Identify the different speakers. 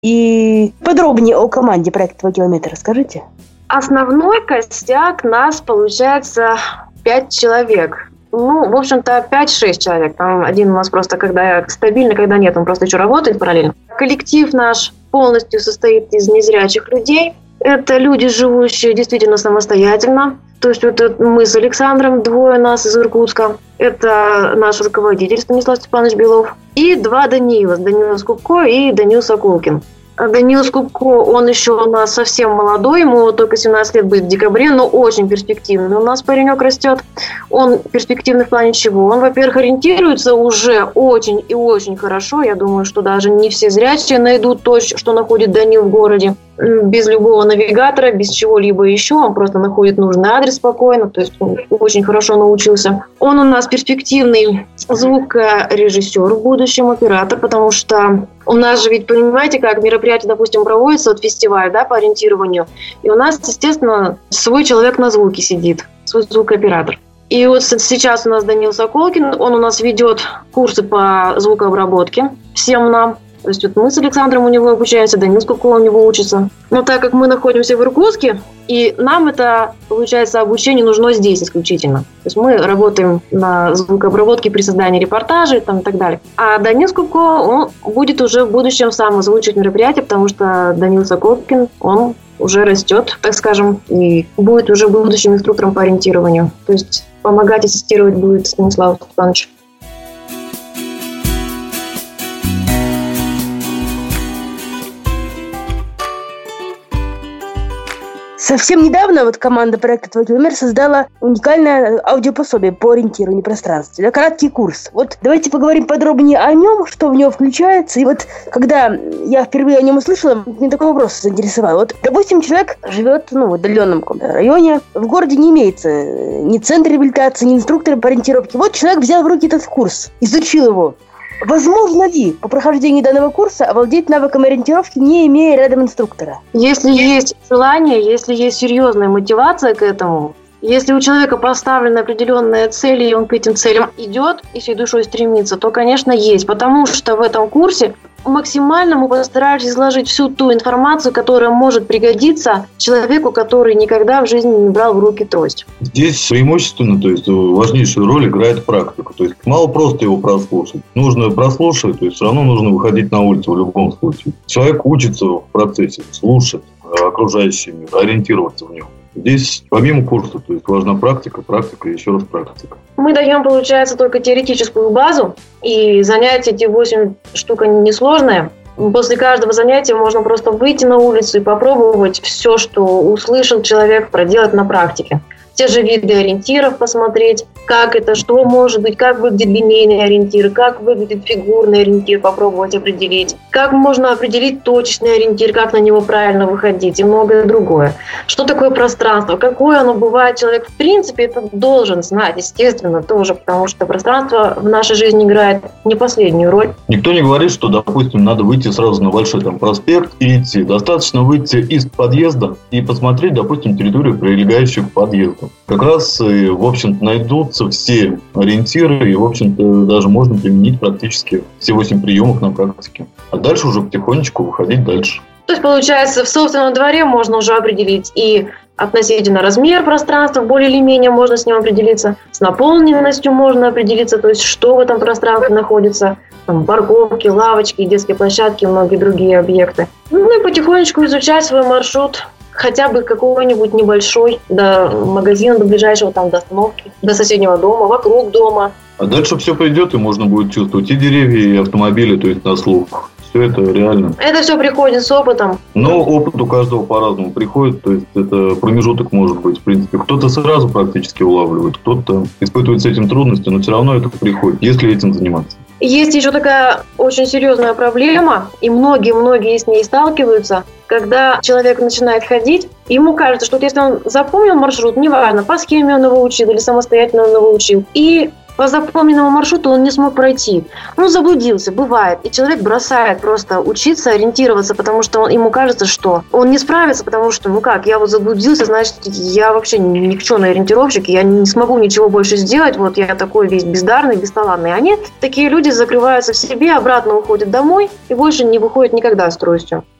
Speaker 1: И подробнее о команде проекта «2 километра» расскажите.
Speaker 2: Основной костяк нас получается 5 человек. В общем-то, 5-6 человек. Там один у нас просто когда стабильно, когда нет, он просто еще работает параллельно. Коллектив наш полностью состоит из незрячих людей. Это люди, живущие действительно самостоятельно. То есть вот мы с Александром, 2 нас из Иркутска. Это наш руководитель Станислав Степанович Белов. И 2 Даниила. Даниил Скупко и Даниил Соколкин. Даниил Скупко, он еще у нас совсем молодой, ему только 17 лет будет в декабре, но очень перспективный. У нас паренек растет. Он перспективный в плане чего? Он, во-первых, ориентируется уже очень и очень хорошо. Я думаю, что даже не все зрячие найдут то, что находит Данил в городе. Без любого навигатора, без чего-либо еще. Он просто находит нужный адрес спокойно. То есть он очень хорошо научился. Он у нас перспективный звукорежиссер в будущем, оператор, потому что у нас же ведь, понимаете, как мероприятие, допустим, проводится, вот фестиваль, да, по ориентированию. И у нас, естественно, свой человек на звуке сидит, свой звукооператор. И вот сейчас у нас Даниил Соколкин, он у нас ведет курсы по звукообработке всем нам. То есть вот мы с Александром у него обучаемся, Данил Скупко у него учится. Но так как мы находимся в Иркутске, и нам это, получается, обучение нужно здесь исключительно. То есть мы работаем на звукообработке при создании репортажей там, и так далее. А Данил Скупко, он будет уже в будущем сам озвучивать мероприятие, потому что Данил Соколкин, он уже растет, так скажем, и будет уже будущим инструктором по ориентированию. То есть помогать, ассистировать будет Станислав Степанович.
Speaker 1: Совсем недавно вот команда проекта «2 километра» создала уникальное аудиопособие по ориентированию в пространстве. Да, краткий курс. Вот давайте поговорим подробнее о нем, что в него включается. И вот когда я впервые о нем услышала, мне такой вопрос заинтересовал. Вот, допустим, человек живет в отдаленном каком-то районе, в городе не имеется ни центра реабилитации, ни инструктора по ориентировке. Вот человек взял в руки этот курс, изучил его. Возможно ли по прохождении данного курса овладеть навыком ориентировки, не имея рядом инструктора?
Speaker 2: Если есть желание, если есть серьезная мотивация к этому, если у человека поставлены определенные цели, и он к этим целям идет и всей душой стремится, то, конечно, есть. Потому что в этом курсе максимально мы постарались изложить всю ту информацию, которая может пригодиться человеку, который никогда в жизни не брал в руки трость.
Speaker 3: Здесь преимущественно, то есть важнейшую роль играет практика. То есть мало просто его прослушать. Нужно прослушать, то есть все равно нужно выходить на улицу в любом случае. Человек учится в процессе, слушать окружающий мир, ориентироваться в нем. Здесь помимо курса, то есть важна практика и еще раз практика.
Speaker 2: Мы даем, получается, только теоретическую базу, и занятия эти 8 штук, они несложные. После каждого занятия можно просто выйти на улицу и попробовать все, что услышал человек, проделать на практике. Те же виды ориентиров посмотреть, как это, что может быть, как выглядят линейные ориентиры, как выглядит фигурный ориентир, попробовать определить, как можно определить точечный ориентир, как на него правильно выходить и многое другое. Что такое пространство, какое оно бывает, человек в принципе это должен знать, естественно, тоже, потому что пространство в нашей жизни играет не последнюю роль.
Speaker 3: Никто не говорит, что, допустим, надо выйти сразу на большой проспект и идти. Достаточно выйти из подъезда и посмотреть, допустим, территорию, прилегающую к подъезду. Как раз, в общем-то, найдутся все ориентиры, и, в общем-то, даже можно применить практически все 8 приемов на практике. А дальше уже потихонечку выходить дальше.
Speaker 2: То есть, получается, в собственном дворе можно уже определить и относительно размер пространства, более или менее можно с ним определиться, с наполненностью можно определиться, то есть, что в этом пространстве находится, там, парковки, лавочки, детские площадки и многие другие объекты. Ну и потихонечку изучать свой маршрут, хотя бы какой-нибудь небольшой, до магазина, до ближайшего, там, до остановки, до соседнего дома, вокруг дома.
Speaker 3: А дальше все пойдет, и можно будет чувствовать и деревья, и автомобили, то есть на слух. Все это реально.
Speaker 2: Это все приходит с опытом.
Speaker 3: Но опыт у каждого по-разному приходит, то есть это промежуток может быть, в принципе. Кто-то сразу практически улавливает, кто-то испытывает с этим трудности, но все равно это приходит, если этим заниматься.
Speaker 2: Есть еще такая очень серьезная проблема, и многие с ней сталкиваются, когда человек начинает ходить, ему кажется, что вот если он запомнил маршрут, неважно, по схеме он его учил или самостоятельно он его учил, и по запомненному маршруту он не смог пройти. Он заблудился, бывает. И человек бросает просто учиться, ориентироваться, потому что ему кажется, что он не справится, потому что, я вот заблудился, значит, я вообще никчемный ориентировщик, я не смогу ничего больше сделать, вот я такой весь бездарный, бесталанный. А нет, такие люди закрываются в себе, обратно уходят домой и больше не выходят никогда с тростью.